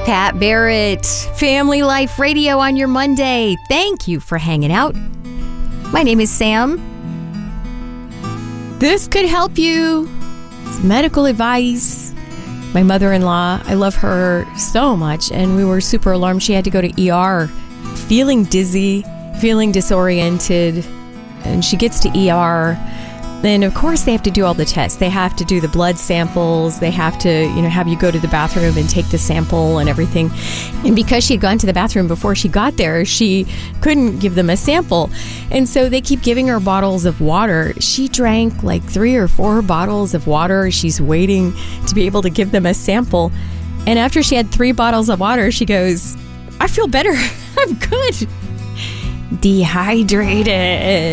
Pat Barrett, Family Life Radio on your Monday. Thank you for hanging out. My name is Sam. This could help you. It's medical advice. My mother-in-law, I love her so much, and we were super alarmed. She had to go to ER, feeling dizzy, feeling disoriented, and she gets to ER. Then, of course, they have to do all the tests. They have to do the blood samples. They have to, have you go to the bathroom and take the sample and everything. And because she had gone to the bathroom before she got there, she couldn't give them a sample. And so they keep giving her bottles of water. She drank like 3 or 4 bottles of water. She's waiting to be able to give them a sample. And after she had 3 bottles of water, she goes, "I feel better. I'm good." Dehydrated.